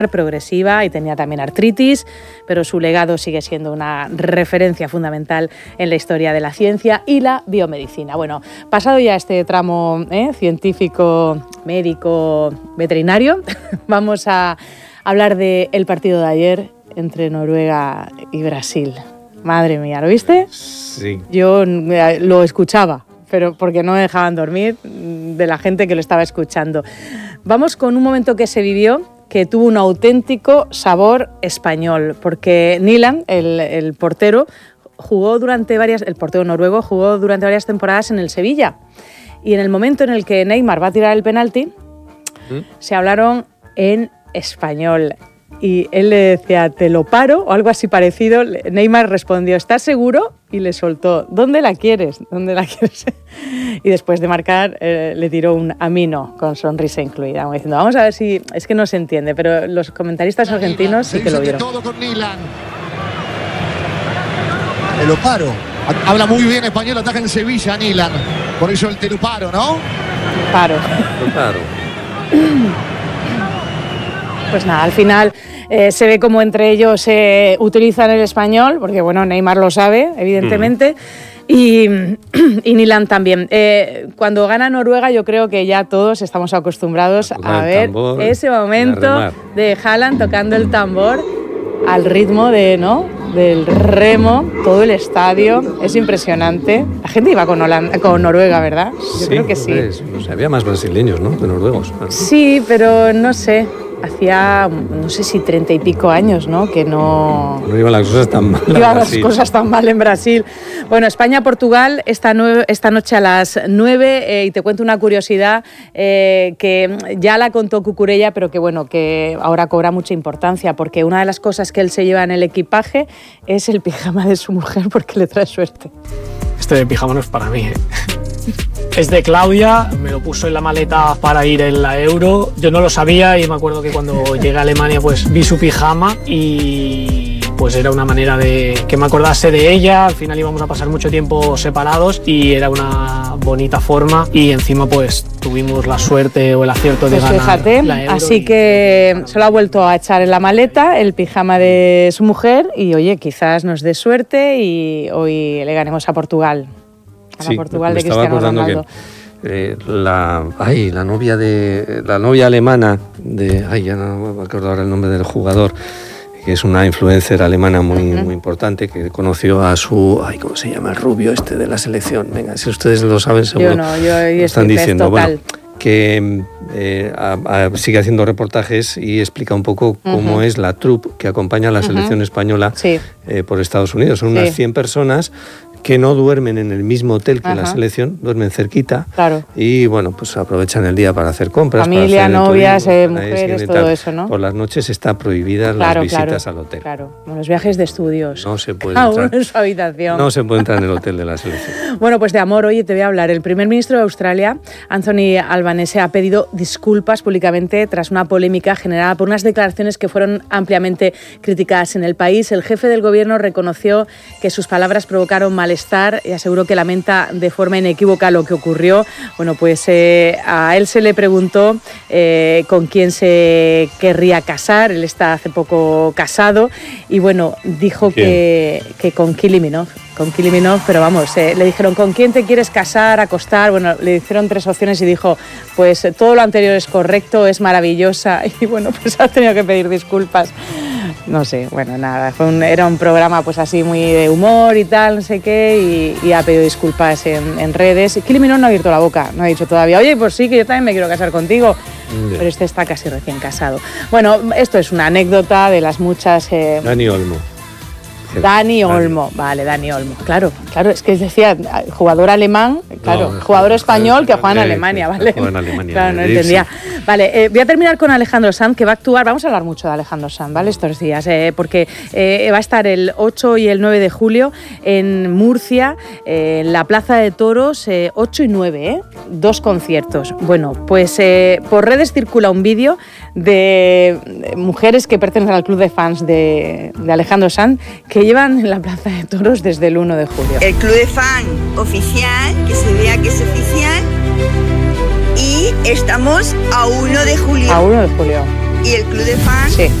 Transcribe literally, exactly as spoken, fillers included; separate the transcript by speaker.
Speaker 1: progresiva y tenía también artritis, pero su legado sigue siendo una referencia fundamental en la historia de la ciencia y la biomedicina. Bueno, pasado ya este tramo ¿eh? científico, médico, veterinario, vamos a hablar del partido de ayer entre Noruega y Brasil. Madre mía, ¿lo viste?
Speaker 2: Sí.
Speaker 1: Yo lo escuchaba, pero porque no me dejaban dormir de la gente que lo estaba escuchando. Vamos con un momento que se vivió que tuvo un auténtico sabor español, porque Nyland, el, el portero, jugó durante varias, el portero noruego jugó durante varias temporadas en el Sevilla. Y en el momento en el que Neymar va a tirar el penalti, ¿Mm? se hablaron en español. Y él le decía, te lo paro, o algo así parecido. Neymar respondió, ¿estás seguro? Y le soltó, ¿dónde la quieres? ¿Dónde la quieres? Y después de marcar, eh, le tiró un amino con sonrisa incluida, como diciendo, vamos a ver si... Es que no se entiende, pero los comentaristas argentinos sí que lo vieron.
Speaker 3: Todo con Nyland. Te lo paro. Habla muy bien español, ataja en Sevilla, Nyland. Por eso el te lo paro, ¿no?
Speaker 1: Paro.
Speaker 2: Lo paro.
Speaker 1: Pues nada, al final eh, se ve como entre ellos eh, utilizan el español, porque bueno, Neymar lo sabe, evidentemente, mm. y, y Nyland también. Eh, cuando gana Noruega yo creo que ya todos estamos acostumbrados a, a ver tambor, ese momento de Haaland tocando el tambor al ritmo de, ¿no? del remo, todo el estadio, es impresionante. La gente iba con, Holanda, con Noruega, ¿verdad? Yo
Speaker 2: sí,
Speaker 1: creo que sí.
Speaker 2: Es, o sea, había más brasileños, ¿no?, que noruegos.
Speaker 1: Sí, pero no sé. Hacía, no sé si treinta y pico años, ¿no? Que no...
Speaker 2: No iban las cosas tan mal en
Speaker 1: Iban
Speaker 2: Brasil.
Speaker 1: las cosas tan mal en Brasil. Bueno, España-Portugal esta, nue- esta noche a las nueve eh, y te cuento una curiosidad eh, que ya la contó Cucurella, pero que bueno, que ahora cobra mucha importancia, porque una de las cosas que él se lleva en el equipaje es el pijama de su mujer porque le trae suerte.
Speaker 4: Este pijama no es para mí, ¿eh? Es de Claudia, me lo puso en la maleta para ir en la Euro. Yo no lo sabía y me acuerdo que cuando llegué a Alemania pues vi su pijama y pues era una manera de que me acordase de ella. Al final íbamos a pasar mucho tiempo separados y era una bonita forma y encima pues tuvimos la suerte o el acierto de
Speaker 1: pues
Speaker 4: ganar
Speaker 1: fíjate,
Speaker 4: la Euro.
Speaker 1: Así que se lo ha vuelto a echar en la maleta el pijama de su mujer y oye, quizás nos dé suerte y hoy le ganemos a Portugal. A la
Speaker 2: sí,
Speaker 1: Portugal
Speaker 2: me
Speaker 1: de
Speaker 2: estaba
Speaker 1: Cristiano
Speaker 2: acordando
Speaker 1: Ronaldo.
Speaker 2: Que, eh, la, ay, la novia de la novia alemana de, ay, ya no me acuerdo ahora el nombre del jugador, que es una influencer alemana muy, uh-huh. muy importante, que conoció a su, ay, ¿cómo se llama? El rubio este de la selección. Venga, si ustedes lo saben seguro.
Speaker 1: Yo no, yo
Speaker 2: lo están diciendo.
Speaker 1: Total.
Speaker 2: Bueno, que eh, a, a, sigue haciendo reportajes y explica un poco cómo uh-huh. es la troupe que acompaña a la selección uh-huh. española sí. eh, por Estados Unidos. Son sí. unas cien personas que no duermen en el mismo hotel que Ajá. la selección, duermen cerquita
Speaker 1: claro.
Speaker 2: y bueno, pues aprovechan el día para hacer compras,
Speaker 1: familia,
Speaker 2: para hacer
Speaker 1: novias, eh, mujeres, todo eso, ¿no?
Speaker 2: Por las noches está prohibidas
Speaker 1: claro,
Speaker 2: las visitas
Speaker 1: claro,
Speaker 2: al hotel.
Speaker 1: Claro, bueno, los viajes de estudios.
Speaker 2: No se puede
Speaker 1: Cada
Speaker 2: entrar.
Speaker 1: uno en su habitación.
Speaker 2: No se puede entrar en el hotel de la selección.
Speaker 1: Bueno, pues de amor, oye, te voy a hablar. El primer ministro de Australia, Anthony Albanese, ha pedido disculpas públicamente tras una polémica generada por unas declaraciones que fueron ampliamente criticadas en el país. El jefe del gobierno reconoció que sus palabras provocaron malestar y aseguró que lamenta de forma inequívoca lo que ocurrió. Bueno, pues eh, a él se le preguntó eh, con quién se querría casar. Él está hace poco casado y bueno, dijo que, que con Kylie Minogue. Con Kylie Minogue, pero vamos, eh, le dijeron ¿con quién te quieres casar, acostar? Bueno, le hicieron tres opciones y dijo pues eh, todo lo anterior es correcto, es maravillosa y bueno, pues ha tenido que pedir disculpas. No sé, bueno, nada, fue un, era un programa pues así muy de humor y tal, no sé qué, y, y ha pedido disculpas en, en redes. Kylie Minogue no ha abierto la boca, no ha dicho todavía, oye, pues sí, que yo también me quiero casar contigo, yeah. pero este está casi recién casado. Bueno, esto es una anécdota de las muchas... Eh,
Speaker 2: Dani Olmo.
Speaker 1: Dani Olmo, Dani. Vale, Dani Olmo, claro, claro, es que decía jugador alemán, claro, no, jugador español que juega en Alemania, ¿vale?
Speaker 2: Juega en Alemania.
Speaker 1: Claro, no entendía. Vale, eh, voy a terminar con Alejandro Sanz, que va a actuar, vamos a hablar mucho de Alejandro Sanz, ¿vale? Estos días, eh, porque eh, va a estar el ocho y el nueve de julio en Murcia, eh, en la Plaza de Toros, eh, ocho y nueve, ¿eh? Dos conciertos. Bueno, pues eh, por redes circula un vídeo de mujeres que pertenecen al club de fans de, de Alejandro Sanz, que llevan en la Plaza de Toros desde el uno de julio.
Speaker 5: El club de fan oficial, que se vea que es oficial, y estamos a uno de julio.
Speaker 1: A uno de julio.
Speaker 5: y el club de fans
Speaker 1: Sí.